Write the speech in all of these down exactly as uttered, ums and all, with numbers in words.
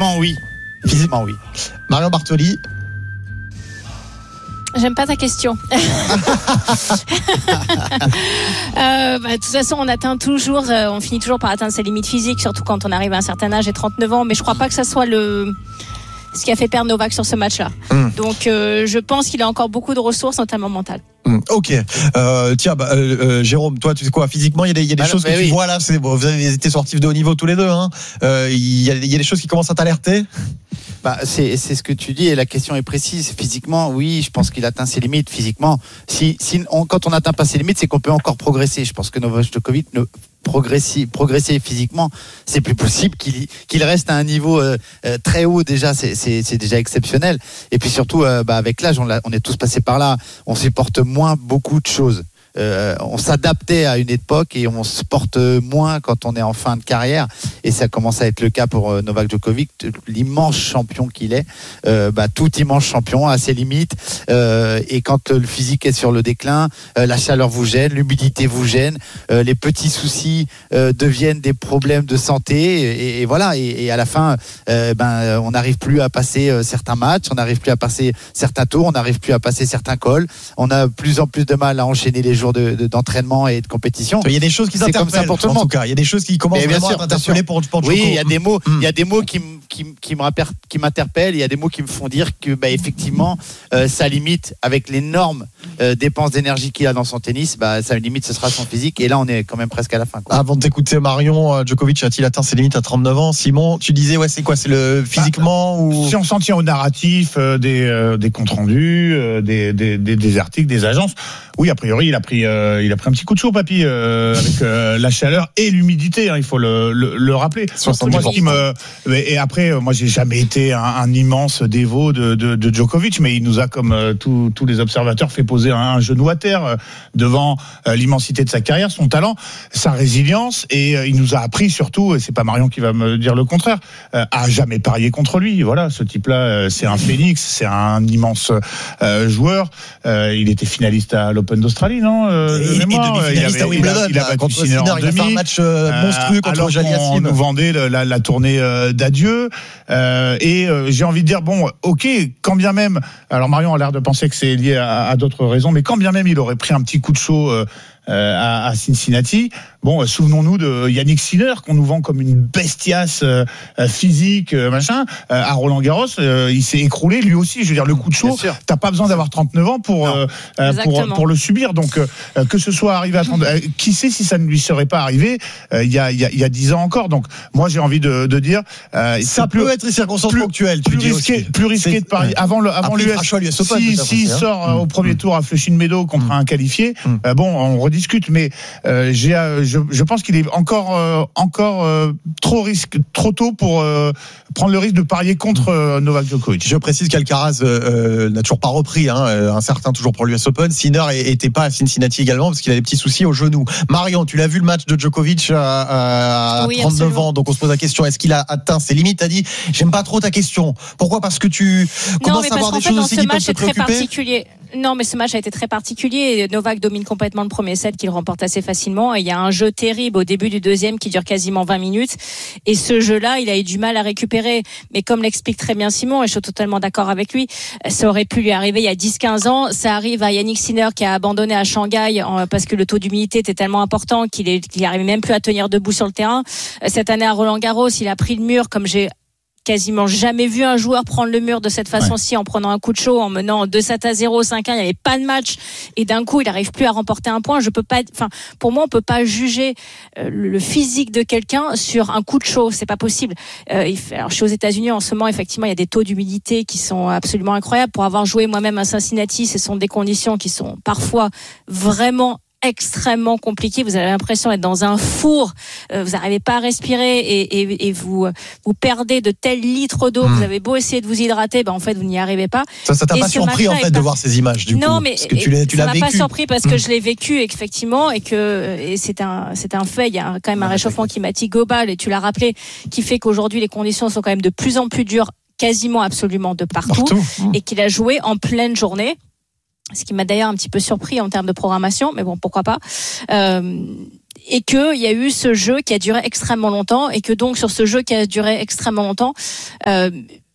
Physiquement, oui. Physiquement, oui. Marion Bartoli. J'aime pas ta question. euh, bah, de toute façon, on atteint toujours, euh, on finit toujours par atteindre ses limites physiques, surtout quand on arrive à un certain âge et trente-neuf ans. Mais je crois pas que ça soit le ce qui a fait perdre Novak sur ce match-là. Mmh. Donc, euh, je pense qu'il a encore beaucoup de ressources, notamment mentales. Mmh, ok. Euh, tiens, bah, euh, euh, Jérôme, toi, tu sais quoi, physiquement, il y a des, il y a des bah choses non, que oui. tu vois là. C'est, bon, vous avez été sportifs de haut niveau tous les deux. Hein. Euh, il, y a, il y a des choses qui commencent à t'alerter. Bah, c'est, c'est ce que tu dis et la question est précise. Physiquement, oui, je pense qu'il atteint ses limites. Physiquement, si, si on, quand on n'atteint pas ses limites, c'est qu'on peut encore progresser. Je pense que Novak Djokovic ne progresser, progresser physiquement, c'est plus possible qu'il, qu'il reste à un niveau euh, euh, très haut déjà. C'est, c'est, c'est déjà exceptionnel. Et puis surtout, euh, bah, avec l'âge, on, on est tous passés par là. On supporte moins beaucoup de choses. Euh, on s'adaptait à une époque et on se porte moins quand on est en fin de carrière, et ça commence à être le cas pour euh, Novak Djokovic, l'immense champion qu'il est. Euh, bah, tout immense champion a ses limites, euh, et quand le physique est sur le déclin, euh, la chaleur vous gêne, l'humidité vous gêne, euh, les petits soucis euh, deviennent des problèmes de santé, et, et voilà, et, et à la fin euh, ben, on n'arrive plus à passer euh, certains matchs, on n'arrive plus à passer certains tours, on n'arrive plus à passer certains cols, on a de plus en plus de mal à enchaîner les jours De, de, d'entraînement et de compétition. Il y a des choses qui c'est comme ça pour tout le monde. En tout cas, il y a des choses qui commencent mais vraiment sûr, à t'interpeller pour, pour Djoko. Oui, il y a des mots, mm. il y a des mots qui, qui, qui, me rappellent, qui m'interpellent. Il y a des mots qui me font dire que, bah, effectivement, euh, ça limite avec l'énorme euh, dépense d'énergie qu'il a dans son tennis. Bah, ça limite, ce sera son physique. Et là, on est quand même presque à la fin, quoi. Avant de t'écouter, Marion, Djokovic a-t-il atteint ses limites à trente-neuf ans? Simon, tu disais, ouais, c'est quoi? C'est le physiquement bah, ou... Si on s'en tient au narratif euh, des, euh, des comptes rendus, euh, des, des, des, des articles, des agences. Oui, a priori, il a pris, euh, il a pris un petit coup de chaud, papy, euh, avec euh, la chaleur et l'humidité. Hein, il faut le, le, le rappeler. Moi, ce qui me, et après, moi, j'ai jamais été un, un immense dévot de, de, de Djokovic, mais il nous a, comme euh, tous, tous les observateurs, fait poser un, un genou à terre euh, devant euh, l'immensité de sa carrière, son talent, sa résilience, et euh, il nous a appris surtout, et c'est pas Marion qui va me dire le contraire, euh, à jamais parier contre lui. Voilà, ce type-là, euh, c'est un phénix, c'est un immense euh, joueur. Euh, il était finaliste à l'Open d'Australie, non euh, et, et demi-finaliste à Wimbledon. Il a battu Sinner en demi. Il a fait un match euh, monstrueux contre alors Jalil Yassim. On nous vendait la, la, la tournée euh, d'adieu. Euh, et euh, j'ai envie de dire, bon, ok, quand bien même, alors Marion a l'air de penser que c'est lié à, à d'autres raisons, mais quand bien même il aurait pris un petit coup de chaud euh, euh, à, à Cincinnati, bon, euh, souvenons-nous de Yannick Sinner qu'on nous vend comme une bestiace euh, physique, euh, machin. Euh, à Roland Garros, euh, il s'est écroulé lui aussi. Je veux dire, le coup de chaud, t'as pas besoin d'avoir trente-neuf ans pour euh, pour, pour le subir. Donc euh, que ce soit arrivé à trente, euh, qui sait si ça ne lui serait pas arrivé euh, il y a il y a il y a dix ans encore. Donc moi j'ai envie de, de dire, euh, ça peut plus, être une circonstance ponctuelle. Plus risqué, aussi. plus risqué de parier. Avant le avant l'U S, si si sort hein. au premier mmh. tour à Flushing Meadows contre mmh. un qualifié, mmh. euh, bon, on rediscute. Mais euh, j'ai euh, je, je pense qu'il est encore euh, encore euh, trop risque trop tôt pour euh, prendre le risque de parier contre euh, Novak Djokovic. Je précise qu'Alcaraz euh, n'a toujours pas repris, hein, un certain toujours pour l'U S Open. Sinner était pas à Cincinnati également parce qu'il a des petits soucis au genou. Marion, tu l'as vu le match de Djokovic à, à oui, trente-neuf absolument. Ans, donc on se pose la question, est-ce qu'il a atteint ses limites? T'as dit, j'aime pas trop ta question. Pourquoi? Parce que tu commences à avoir des choses aussi qui peuvent te préoccuper. Non, mais ce match a été très particulier. Novak domine complètement le premier set qu'il remporte assez facilement. Et il y a un jeu terrible au début du deuxième qui dure quasiment vingt minutes. Et ce jeu-là, il a eu du mal à récupérer. Mais comme l'explique très bien Simon, et je suis totalement d'accord avec lui, ça aurait pu lui arriver il y a dix quinze ans. Ça arrive à Yannick Sinner qui a abandonné à Shanghai parce que le taux d'humidité était tellement important qu'il est, qu'il n'arrivait même plus à tenir debout sur le terrain. Cette année à Roland Garros, il a pris le mur comme j'ai quasiment jamais vu un joueur prendre le mur de cette façon-ci, ouais. en prenant un coup de chaud, en menant deux sept à zéro, cinq un, il n'y avait pas de match, et d'un coup, il n'arrive plus à remporter un point. Je peux pas, enfin, pour moi, on peut pas juger euh, le physique de quelqu'un sur un coup de chaud, c'est pas possible. Euh, il fait, alors, je suis aux États-Unis en ce moment, effectivement, il y a des taux d'humidité qui sont absolument incroyables. Pour avoir joué moi-même à Cincinnati, ce sont des conditions qui sont parfois vraiment extrêmement compliqué. Vous avez l'impression d'être dans un four. Euh, vous n'arrivez pas à respirer et, et, et vous vous perdez de tels litres d'eau. Mmh. Vous avez beau essayer de vous hydrater, ben en fait vous n'y arrivez pas. Ça, ça t'a et pas surpris en fait de voir ces images du non, coup. Non, mais parce que tu l'as, tu ça l'as m'a vécu. pas surpris parce mmh. que je l'ai vécu effectivement et que et c'est un c'est un fait. Il y a quand même un réchauffement climatique global et tu l'as rappelé qui fait qu'aujourd'hui les conditions sont quand même de plus en plus dures, quasiment absolument de partout, partout. Mmh. et qu'il a joué en pleine journée. Ce qui m'a d'ailleurs un petit peu surpris en termes de programmation, mais bon, pourquoi pas. Euh, et que il y a eu ce jeu qui a duré extrêmement longtemps et que donc sur ce jeu qui a duré extrêmement longtemps, euh,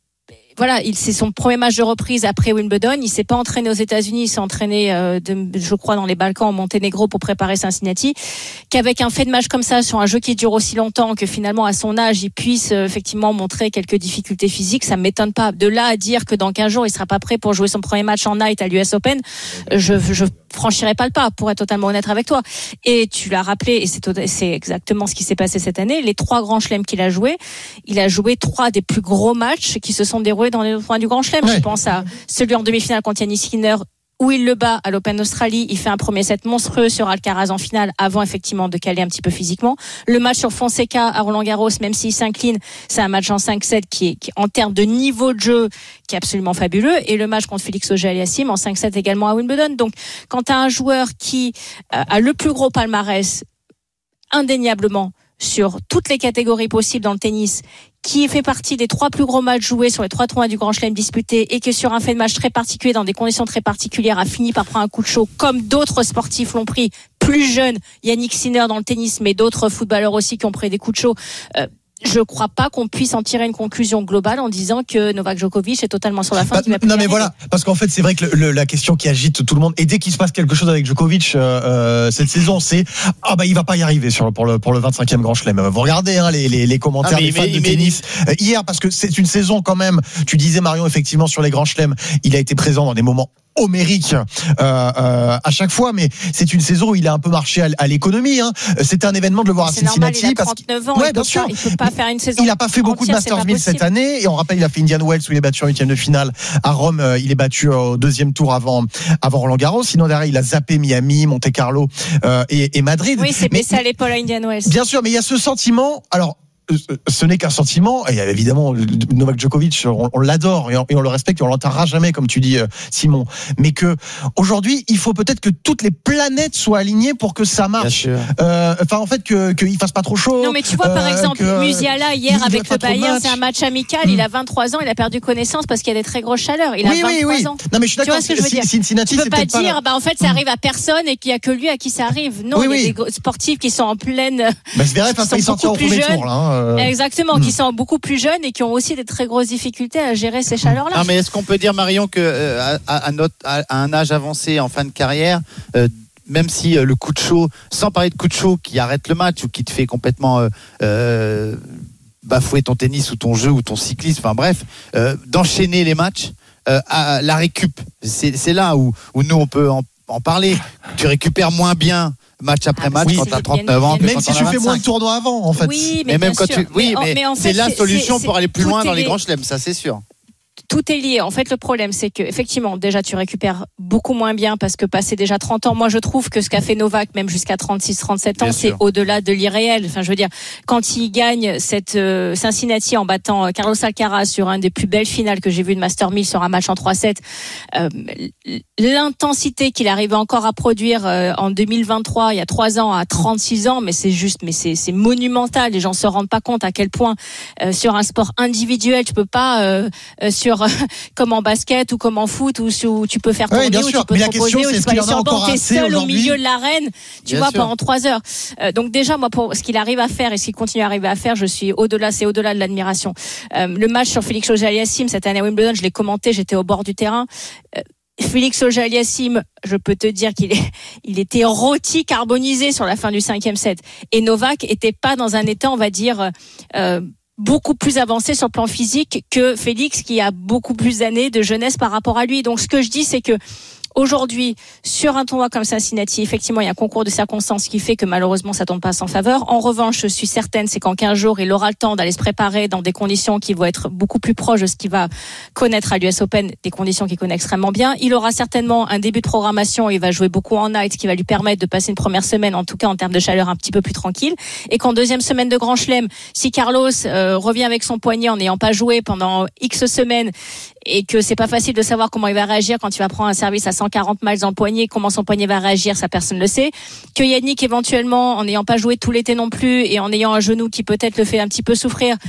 voilà, il c'est son premier match de reprise après Wimbledon. Il s'est pas entraîné aux États-Unis, il s'est entraîné, euh, de, je crois, dans les Balkans, au Monténégro pour préparer Cincinnati. Qu'avec un fait de match comme ça sur un jeu qui dure aussi longtemps, que finalement à son âge il puisse euh, effectivement montrer quelques difficultés physiques, ça m'étonne pas. De là à dire que dans quinze jours il sera pas prêt pour jouer son premier match en night à l'U S Open, je je franchirai pas le pas, pour être totalement honnête avec toi. Et tu l'as rappelé, et c'est c'est exactement ce qui s'est passé cette année. Les trois grands chelems qu'il a joué, il a joué trois des plus gros matchs qui se sont déroulés dans les points du Grand Chelem. Ouais. Je pense à celui en demi-finale contre Yannick Sinner, où il le bat à l'Open d'Australie. Il fait un premier set monstrueux sur Alcaraz en finale, avant effectivement de caler un petit peu physiquement. Le match sur Fonseca à Roland-Garros, même s'il s'incline, c'est un match en cinq sept qui est, qui, en termes de niveau de jeu, qui est absolument fabuleux. Et le match contre Félix Auger-Aliassime en cinq sept également à Wimbledon. Donc, quand tu as un joueur qui euh, a le plus gros palmarès, indéniablement, sur toutes les catégories possibles dans le tennis, qui fait partie des trois plus gros matchs joués sur les trois tournois du Grand Chelem disputés et qui sur un fait de match très particulier, dans des conditions très particulières, a fini par prendre un coup de chaud, comme d'autres sportifs l'ont pris, plus jeunes, Yannick Sinner dans le tennis, mais d'autres footballeurs aussi qui ont pris des coups de chaud. Euh, je crois pas qu'on puisse en tirer une conclusion globale en disant que Novak Djokovic est totalement sur la fin. Bah, non mais voilà, parce qu'en fait c'est vrai que le, le, la question qui agite tout le monde, et dès qu'il se passe quelque chose avec Djokovic euh, euh, cette saison, c'est ah bah il va pas y arriver sur pour le pour le vingt-cinquième Grand Chelem. Vous regardez hein, les, les les commentaires ah, des fans met, de tennis euh, hier, parce que c'est une saison quand même. Tu disais Marion, effectivement sur les Grands Chelems, il a été présent dans des moments homérique euh, euh, à chaque fois, mais c'est une saison où il a un peu marché à, à l'économie. Hein. C'était un événement de le voir c'est à Cincinnati. Normal, il a trente-neuf ans, ouais, il bien peut sûr. Pas, il peut pas faire une saison. Il a pas fait beaucoup entière, de Masters mille cette année, et on rappelle, il a fait Indian Wells où il est battu en huitième de finale. À Rome, euh, il est battu au deuxième tour avant avant Roland Garros. Sinon derrière, il a zappé Miami, Monte Carlo euh, et, et Madrid. Oui, c'est baissé à l'épaule à Indian Wells. Bien sûr, mais il y a ce sentiment. Alors. Ce n'est qu'un sentiment, et évidemment Novak Djokovic, on, on l'adore et on, et on le respecte et on l'enterrera jamais, comme tu dis Simon, mais que aujourd'hui il faut peut-être que toutes les planètes soient alignées pour que ça marche. Euh, enfin en fait que qu'il fasse pas trop chaud. Non mais tu vois par euh, exemple que, Musiala hier avec le Bayern, c'est un match amical, mmh. il a vingt-trois ans, il a perdu connaissance parce qu'il y a des très grosses chaleurs. Il oui, a vingt-trois oui, oui. ans. Non mais je suis d'accord. Tu vois ce que je veux dire? Cincinnati, tu peux pas dire pas bah en fait ça arrive à personne et qu'il y a que lui à qui ça arrive. Non, oui, il y a oui. des sportifs qui sont en pleine. Bah Zverev a failli sortir au premier tour là. Exactement, mmh. qui sont beaucoup plus jeunes et qui ont aussi des très grosses difficultés à gérer ces chaleurs-là. Non, mais est-ce qu'on peut dire, Marion, que euh, à, à, notre, à, à un âge avancé en fin de carrière, euh, même si euh, le coup de chaud, sans parler de coup de chaud qui arrête le match ou qui te fait complètement euh, euh, bafouer ton tennis ou ton jeu ou ton cyclisme, enfin bref, euh, d'enchaîner les matchs, euh, à la récup, c'est, c'est là où, où nous on peut en, en parler. Tu récupères moins bien match après ah, match oui, quand t'as trente-neuf ans, même si tu fais moins de tournois avant en fait. Oui, mais, mais même bien quand sûr. tu oui, mais, mais, mais en fait, c'est la solution c'est, pour aller plus loin dans les grands chelems, ça c'est sûr. Tout est lié. En fait, le problème, c'est que effectivement, déjà, tu récupères beaucoup moins bien parce que passé déjà trente ans, moi, je trouve que ce qu'a fait Novak, même jusqu'à trente-six, trente-sept ans, bien c'est sûr. Au-delà de l'irréel. Enfin, je veux dire, quand il gagne cette euh, Cincinnati en battant Carlos Alcaraz sur un des plus belles finales que j'ai vues de Master mille sur un match en trois sept, euh, l'intensité qu'il arrivait encore à produire euh, en deux mille vingt-trois, il y a trois ans, à trente-six ans, mais c'est juste, mais c'est, c'est monumental. Les gens se rendent pas compte à quel point euh, sur un sport individuel, tu peux pas euh, euh, sur comme en basket ou comme en foot où, où tu peux faire tourner, oui, où tu peux te te reposer, où tu peux aller sur le banc, t'es seul au milieu de l'arène, tu bien vois, sûr. Pendant trois heures. Euh, donc déjà, moi, pour ce qu'il arrive à faire et ce qu'il continue à arriver à faire, je suis au-delà, c'est au-delà de l'admiration. Euh, le match sur Félix Auger-Aliassime cette année à Wimbledon, je l'ai commenté, j'étais au bord du terrain. Euh, Félix Auger-Aliassime, je peux te dire qu'il est, il était rôti, carbonisé sur la fin du cinquième set. Et Novak était pas dans un état, on va dire, euh, beaucoup plus avancé sur le plan physique que Félix, qui a beaucoup plus d'années de jeunesse par rapport à lui. Donc ce que je dis, c'est que aujourd'hui, sur un tournoi comme Cincinnati, effectivement, il y a un concours de circonstances qui fait que malheureusement, ça tombe pas à son faveur. En revanche, je suis certaine, c'est qu'en quinze jours, il aura le temps d'aller se préparer dans des conditions qui vont être beaucoup plus proches de ce qu'il va connaître à l'U S Open, des conditions qu'il connaît extrêmement bien. Il aura certainement un début de programmation, il va jouer beaucoup en night, ce qui va lui permettre de passer une première semaine, en tout cas en termes de chaleur, un petit peu plus tranquille. Et qu'en deuxième semaine de Grand Chelem, si Carlos euh, revient avec son poignet en n'ayant pas joué pendant X semaines, et que c'est pas facile de savoir comment il va réagir quand il va prendre un service à cent quarante miles dans le poignet, comment son poignet va réagir, ça personne ne le sait. Que Yannick, éventuellement, en n'ayant pas joué tout l'été non plus et en ayant un genou qui peut-être le fait un petit peu souffrir,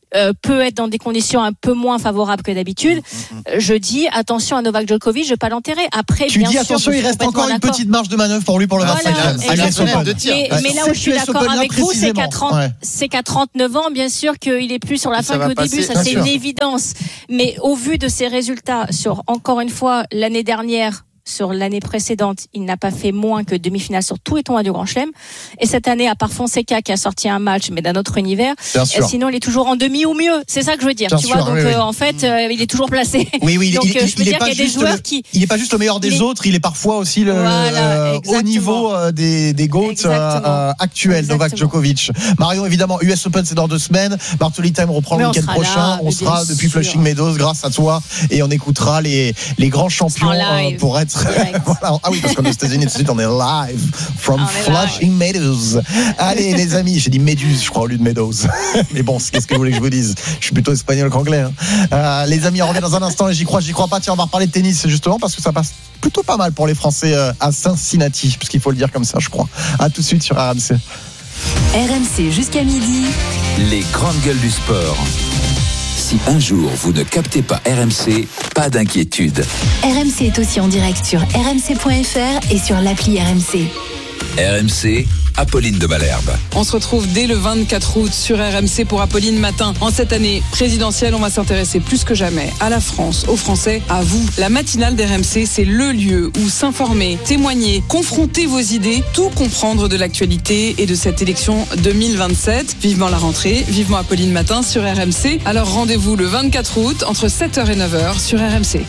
euh, peut être dans des conditions un peu moins favorables que d'habitude, mmh. je dis attention à Novak Djokovic, je vais pas l'enterrer. Après, tu bien dis sûr, attention, il reste encore une petite marge de manœuvre pour lui pour le voilà, vingt-cinquième. Mais, mais là où je suis d'accord avec vous, c'est qu'à trente, ouais. c'est qu'à trente-neuf ans, bien sûr qu'il est plus sur la fin qu'au début, ça c'est sûr. Une évidence. Mais au vu de ses résultats sur, encore une fois, l'année dernière, sur l'année précédente, il n'a pas fait moins que demi-finale sur tous les tournois du Grand Chelem. Et cette année, à part Fonseca qui a sorti un match, mais d'un autre univers, sinon il est toujours en demi ou mieux. C'est ça que je veux dire. Bien tu sûr, vois, donc oui, oui. Euh, en fait, euh, il est toujours placé. Oui, oui. donc il, euh, je veux dire qu'il y a des joueurs le, qui. Il n'est pas juste le meilleur des il autres. Il est parfois aussi le voilà, euh, haut niveau euh, des des GOATs euh, actuels. Exactement. Novak Djokovic. Marion, évidemment, U S Open c'est dans deux semaines. Bartoli Time reprend mais le week-end prochain. Là, on sera depuis sûr. Flushing Meadows grâce à toi et on écoutera les les grands champions pour être. Ah oui, parce qu'en États-Unis, tout de suite, on est live from Flushing Meadows. Allez, les amis, j'ai dit Méduse, je crois, au lieu de Meadows. Mais bon, qu'est-ce que vous voulez que je vous dise? Je suis plutôt espagnol qu'anglais. Hein. Euh, les amis, on revient dans un instant et j'y crois, j'y crois pas. Tiens, on va reparler de tennis, justement, parce que ça passe plutôt pas mal pour les Français à Cincinnati, puisqu'il faut le dire comme ça, je crois. À tout de suite sur R M C. R M C jusqu'à midi. Les grandes gueules du sport. Si un jour vous ne captez pas R M C, pas d'inquiétude. R M C est aussi en direct sur r m c point f r et sur l'appli R M C. R M C, Apolline de Malherbe. On se retrouve dès le vingt-quatre août sur R M C pour Apolline Matin. En cette année présidentielle, on va s'intéresser plus que jamais à la France, aux Français, à vous. La matinale d'R M C, c'est le lieu où s'informer, témoigner, confronter vos idées, tout comprendre de l'actualité et de cette élection deux mille vingt-sept. Vivement la rentrée, vivement Apolline Matin sur R M C. Alors rendez-vous le vingt-quatre août entre sept heures et neuf heures sur R M C.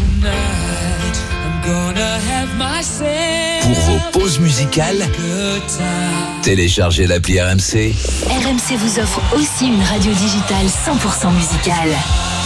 Pour vos pauses musicales, téléchargez l'appli R M C. R M C vous offre aussi une radio digitale cent pour cent musicale.